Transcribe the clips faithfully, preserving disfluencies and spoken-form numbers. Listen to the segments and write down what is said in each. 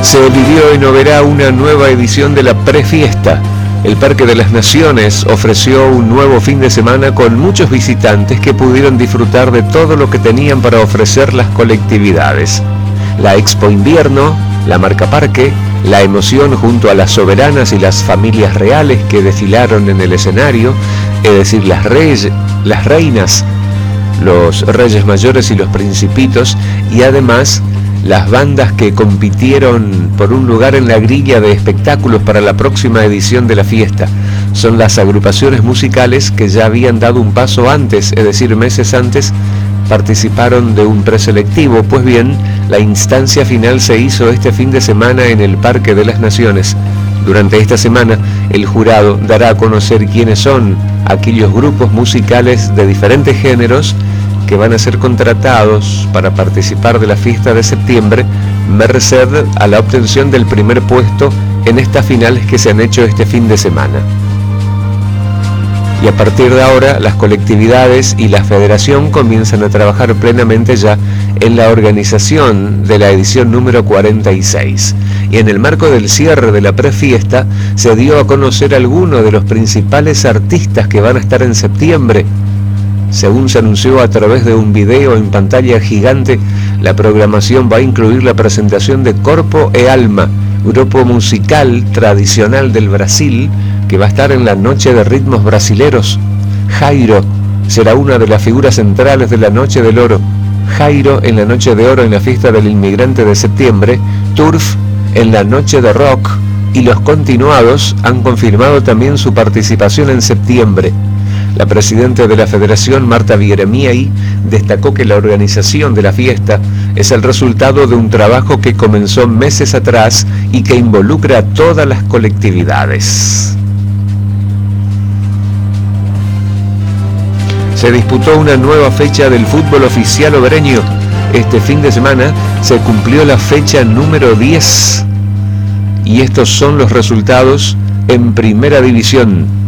Se vivió en Oberá una nueva edición de la prefiesta. El Parque de las Naciones ofreció un nuevo fin de semana con muchos visitantes que pudieron disfrutar de todo lo que tenían para ofrecer las colectividades. La Expo Invierno, la Marca Parque, la emoción junto a las soberanas y las familias reales que desfilaron en el escenario, es decir, las, reyes, las reinas, los reyes mayores y los principitos, y además las bandas que compitieron por un lugar en la grilla de espectáculos para la próxima edición de la fiesta. Son las agrupaciones musicales que ya habían dado un paso antes, es decir, meses antes, participaron de un preselectivo. Pues bien, la instancia final se hizo este fin de semana en el Parque de las Naciones. Durante esta semana, el jurado dará a conocer quiénes son aquellos grupos musicales de diferentes géneros que van a ser contratados para participar de la fiesta de septiembre, merced a la obtención del primer puesto en estas finales que se han hecho este fin de semana. Y a partir de ahora, las colectividades y la federación comienzan a trabajar plenamente ya en la organización de la edición número cuarenta y seis. Y en el marco del cierre de la prefiesta, se dio a conocer algunos de los principales artistas que van a estar en septiembre. Según se anunció a través de un video en pantalla gigante, la programación va a incluir la presentación de Corpo e Alma, grupo musical tradicional del Brasil, que va a estar en la Noche de Ritmos Brasileros. Jairo será una de las figuras centrales de la Noche del Oro. Jairo en la Noche de Oro en la fiesta del inmigrante de septiembre, Turf en la Noche de Rock, y Los Continuados han confirmado también su participación en septiembre. La presidenta de la Federación, Marta Vieremiei, destacó que la organización de la fiesta es el resultado de un trabajo que comenzó meses atrás y que involucra a todas las colectividades. Se disputó una nueva fecha del fútbol oficial obereño. Este fin de semana se cumplió la fecha número diez. Y estos son los resultados en Primera División.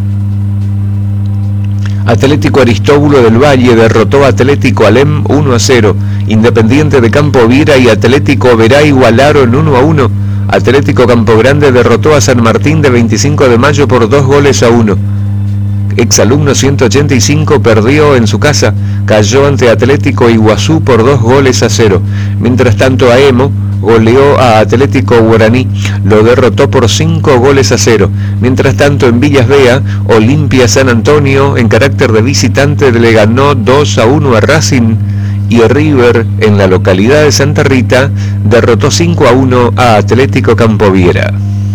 Atlético Aristóbulo del Valle derrotó a Atlético Alem uno a cero. Independiente de Campo Viera y Atlético Oberá igualaron uno a uno. Atlético Campo Grande derrotó a San Martín de veinticinco de mayo por dos goles a uno. Exalumno ciento ochenta y cinco perdió en su casa, cayó ante Atlético Iguazú por dos goles a cero. Mientras tanto, Aemo goleó a Atlético Guaraní, lo derrotó por cinco goles a cero. Mientras tanto, en Villas Bea, Olimpia San Antonio, en carácter de visitante, le ganó dos a uno a Racing, y River, en la localidad de Santa Rita, derrotó cinco a uno a Atlético Campoviera.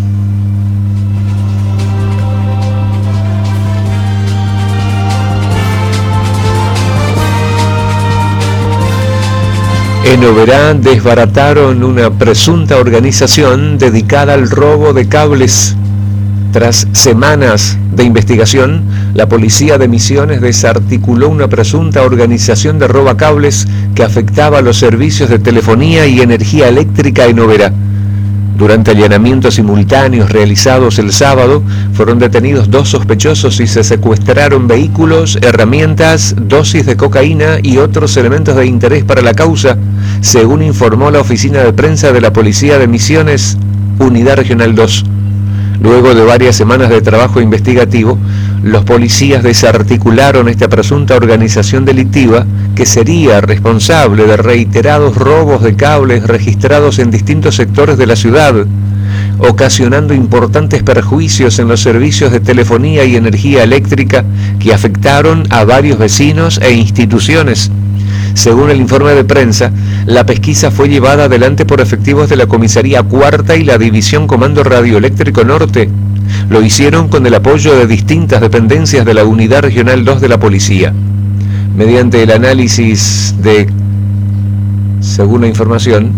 En Oberá desbarataron una presunta organización dedicada al robo de cables. Tras semanas de investigación, la policía de Misiones desarticuló una presunta organización de robacables que afectaba los servicios de telefonía y energía eléctrica en Oberá. Durante allanamientos simultáneos realizados el sábado, fueron detenidos dos sospechosos y se secuestraron vehículos, herramientas, dosis de cocaína y otros elementos de interés para la causa, según informó la oficina de prensa de la Policía de Misiones, Unidad Regional dos. Luego de varias semanas de trabajo investigativo, los policías desarticularon esta presunta organización delictiva que sería responsable de reiterados robos de cables registrados en distintos sectores de la ciudad, ocasionando importantes perjuicios en los servicios de telefonía y energía eléctrica que afectaron a varios vecinos e instituciones. Según el informe de prensa, la pesquisa fue llevada adelante por efectivos de la Comisaría Cuarta y la División Comando Radioeléctrico Norte. Lo hicieron con el apoyo de distintas dependencias de la Unidad Regional dos de la Policía. Mediante el análisis de, según la información,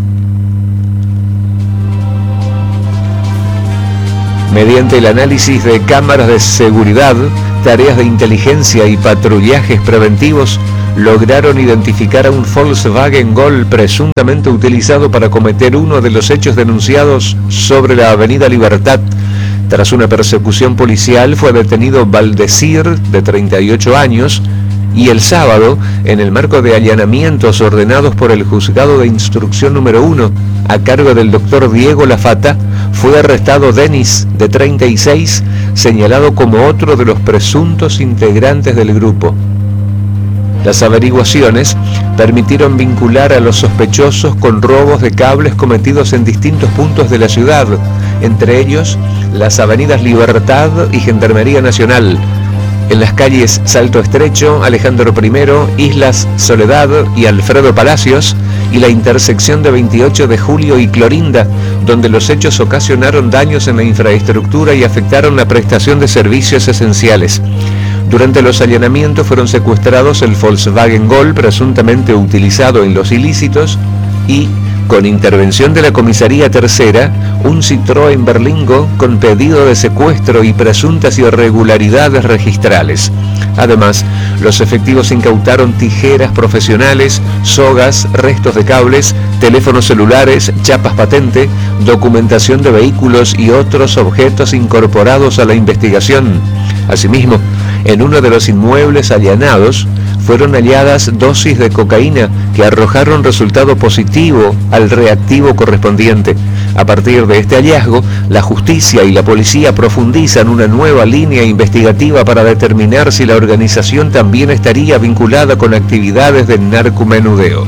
mediante el análisis de cámaras de seguridad, tareas de inteligencia y patrullajes preventivos, lograron identificar a un Volkswagen Gol presuntamente utilizado para cometer uno de los hechos denunciados sobre la Avenida Libertad. Tras una persecución policial fue detenido Valdecir, de treinta y ocho años, Y el sábado, en el marco de allanamientos ordenados por el Juzgado de Instrucción número uno, a cargo del doctor Diego Lafata, fue arrestado Denis, de treinta y seis, señalado como otro de los presuntos integrantes del grupo. Las averiguaciones permitieron vincular a los sospechosos con robos de cables cometidos en distintos puntos de la ciudad, entre ellos las avenidas Libertad y Gendarmería Nacional, en las calles Salto Estrecho, Alejandro primero, Islas Soledad y Alfredo Palacios, y la intersección de veintiocho de Julio y Clorinda, donde los hechos ocasionaron daños en la infraestructura y afectaron la prestación de servicios esenciales. Durante los allanamientos fueron secuestrados el Volkswagen Gol, presuntamente utilizado en los ilícitos, y, con intervención de la Comisaría Tercera, un Citroën Berlingo con pedido de secuestro y presuntas irregularidades registrales. Además, los efectivos incautaron tijeras profesionales, sogas, restos de cables, teléfonos celulares, chapas patente, documentación de vehículos y otros objetos incorporados a la investigación. Asimismo, en uno de los inmuebles allanados fueron halladas dosis de cocaína que arrojaron resultado positivo al reactivo correspondiente. A partir de este hallazgo, la justicia y la policía profundizan una nueva línea investigativa para determinar si la organización también estaría vinculada con actividades de narcomenudeo.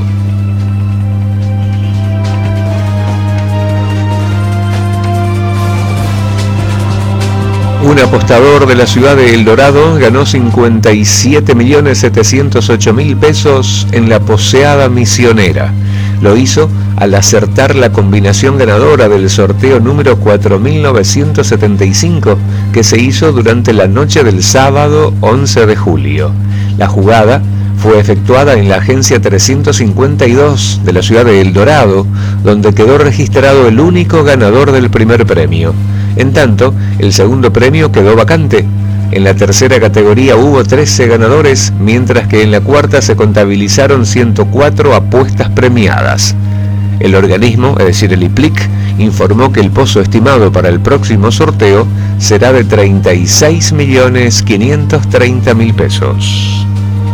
Un apostador de la ciudad de El Dorado ganó cincuenta y siete millones setecientos ocho mil pesos en la Poseada Misionera. Lo hizo al acertar la combinación ganadora del sorteo número cuatro mil novecientos setenta y cinco que se hizo durante la noche del sábado once de julio. La jugada fue efectuada en la agencia trescientos cincuenta y dos de la ciudad de El Dorado, donde quedó registrado el único ganador del primer premio. En tanto, el segundo premio quedó vacante. En la tercera categoría hubo trece ganadores, mientras que en la cuarta se contabilizaron ciento cuatro apuestas premiadas. El organismo, es decir, el I P L I C, informó que el pozo estimado para el próximo sorteo será de treinta y seis millones quinientos treinta mil pesos.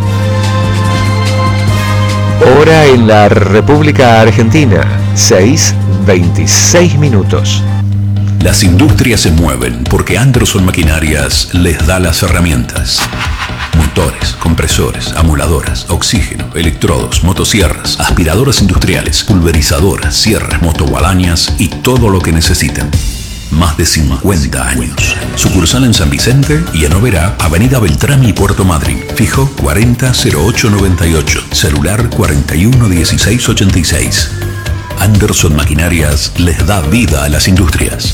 Hora en la República Argentina, seis veintiséis minutos. Las industrias se mueven porque Anderson Maquinarias les da las herramientas. Motores, compresores, amoladoras, oxígeno, electrodos, motosierras, aspiradoras industriales, pulverizadoras, cierres, motoguadañas y todo lo que necesiten. Más de cincuenta años. Sucursal en San Vicente y en Oberá, Avenida Beltrami y Puerto Madryn. Fijo cuarenta cero ocho noventa y ocho. Celular cuarenta y uno dieciséis ochenta y seis. Anderson Maquinarias les da vida a las industrias.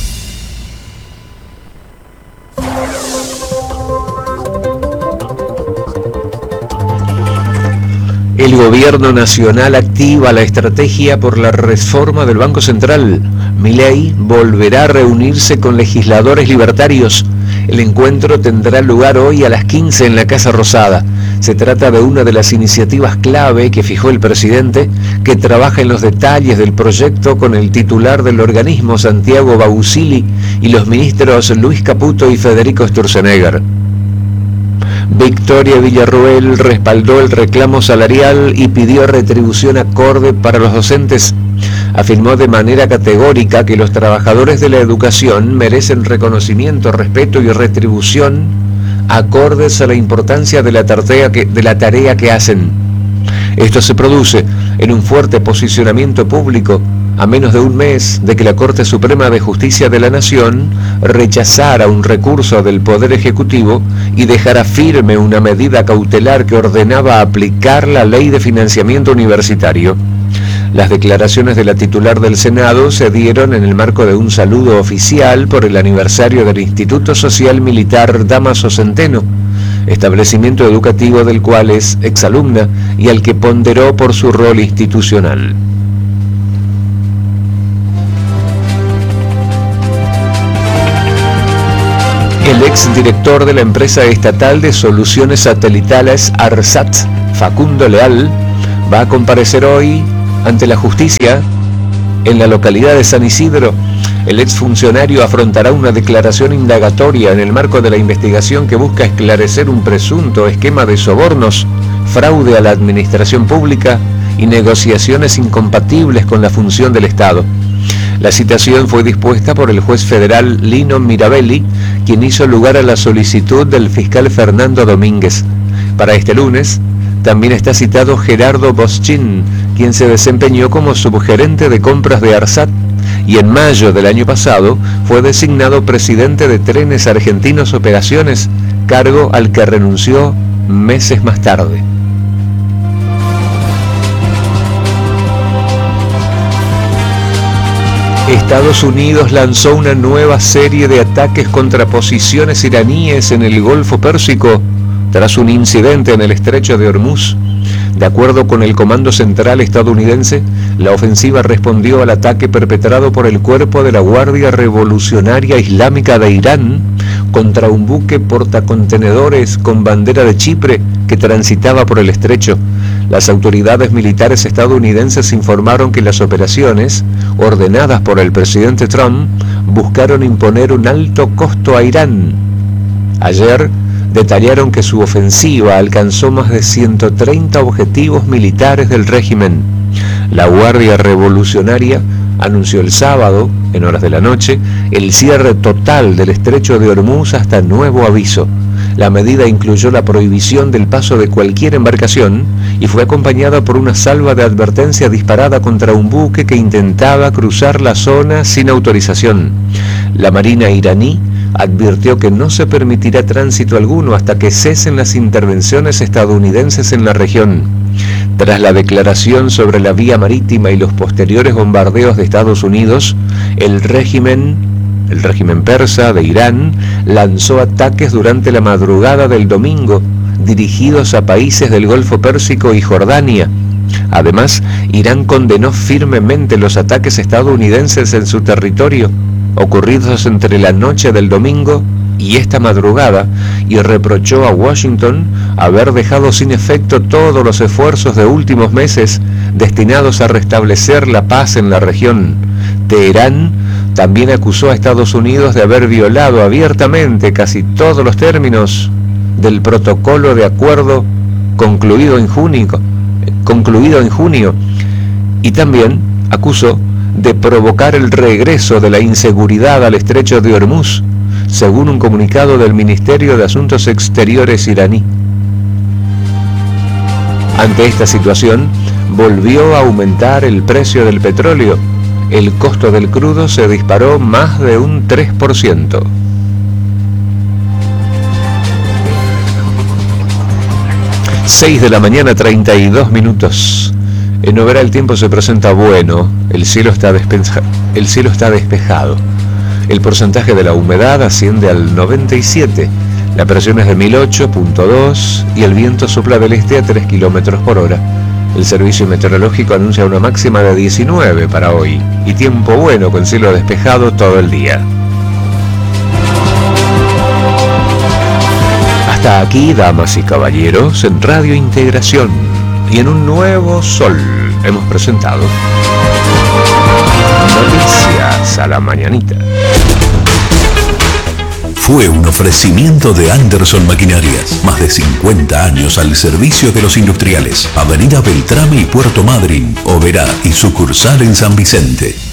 El gobierno nacional activa la estrategia por la reforma del Banco Central. Milei volverá a reunirse con legisladores libertarios. El encuentro tendrá lugar hoy a las quince en la Casa Rosada. Se trata de una de las iniciativas clave que fijó el presidente, que trabaja en los detalles del proyecto con el titular del organismo, Santiago Bausili, y los ministros Luis Caputo y Federico Sturzenegger. Victoria Villarruel respaldó el reclamo salarial y pidió retribución acorde para los docentes. Afirmó de manera categórica que los trabajadores de la educación merecen reconocimiento, respeto y retribución acordes a la importancia de la tarea que, de la tarea que hacen. Esto se produce en un fuerte posicionamiento público a menos de un mes de que la Corte Suprema de Justicia de la Nación rechazara un recurso del Poder Ejecutivo y dejara firme una medida cautelar que ordenaba aplicar la Ley de Financiamiento Universitario. Las declaraciones de la titular del Senado se dieron en el marco de un saludo oficial por el aniversario del Instituto Social Militar Dámaso Centeno, establecimiento educativo del cual es exalumna y al que ponderó por su rol institucional. El exdirector de la empresa estatal de soluciones satelitales ARSAT, Facundo Leal, va a comparecer hoy ante la justicia en la localidad de San Isidro. El exfuncionario afrontará una declaración indagatoria en el marco de la investigación que busca esclarecer un presunto esquema de sobornos fraude a la administración pública y negociaciones incompatibles con la función del Estado. La citación fue dispuesta por el juez federal Lino Mirabelli, quien hizo lugar a la solicitud del fiscal Fernando Domínguez. Para este lunes, también está citado Gerardo Boschin, quien se desempeñó como subgerente de compras de ARSAT y en mayo del año pasado fue designado presidente de Trenes Argentinos Operaciones, cargo al que renunció meses más tarde. Estados Unidos lanzó una nueva serie de ataques contra posiciones iraníes en el Golfo Pérsico tras un incidente en el estrecho de Hormuz. De acuerdo con el Comando Central estadounidense, la ofensiva respondió al ataque perpetrado por el Cuerpo de la Guardia Revolucionaria Islámica de Irán contra un buque portacontenedores con bandera de Chipre que transitaba por el estrecho. Las autoridades militares estadounidenses informaron que las operaciones, ordenadas por el presidente Trump, buscaron imponer un alto costo a Irán. Ayer, detallaron que su ofensiva alcanzó más de ciento treinta objetivos militares del régimen. La Guardia Revolucionaria anunció el sábado, en horas de la noche, el cierre total del estrecho de Hormuz hasta nuevo aviso. La medida incluyó la prohibición del paso de cualquier embarcación y fue acompañada por una salva de advertencia disparada contra un buque que intentaba cruzar la zona sin autorización. La Marina iraní advirtió que no se permitirá tránsito alguno hasta que cesen las intervenciones estadounidenses en la región. Tras la declaración sobre la vía marítima y los posteriores bombardeos de Estados Unidos, el régimen, el régimen persa de Irán lanzó ataques durante la madrugada del domingo, dirigidos a países del Golfo Pérsico y Jordania. Además, Irán condenó firmemente los ataques estadounidenses en su territorio, ocurridos entre la noche del domingo y esta madrugada, y reprochó a Washington haber dejado sin efecto todos los esfuerzos de últimos meses destinados a restablecer la paz en la región. Teherán también acusó a Estados Unidos de haber violado abiertamente casi todos los términos del protocolo de acuerdo concluido en junio, concluido en junio, y también acusó de provocar el regreso de la inseguridad al estrecho de Hormuz, según un comunicado del Ministerio de Asuntos Exteriores iraní. Ante esta situación, volvió a aumentar el precio del petróleo. El costo del crudo se disparó más de un tres por ciento. seis de la mañana, treinta y dos minutos. En Oberá el tiempo se presenta bueno, el cielo está despeja, el cielo está despejado. El porcentaje de la humedad asciende al noventa y siete, la presión es de mil ocho punto dos y el viento sopla del este a tres kilómetros por hora. El servicio meteorológico anuncia una máxima de diecinueve para hoy y tiempo bueno con cielo despejado todo el día. Hasta aquí, damas y caballeros, en Radio Integración y en un nuevo sol hemos presentado Noticias a la Mañanita. Fue un ofrecimiento de Anderson Maquinarias. Más de cincuenta años al servicio de los industriales. Avenida Beltrame y Puerto Madryn, Oberá y sucursal en San Vicente.